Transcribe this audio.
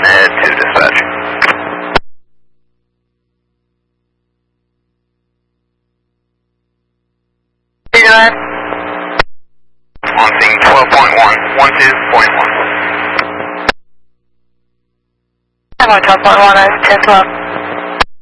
ahead to dispatch. How you doing? On scene 12.1, 12.1. I'm on 12.1, 1012.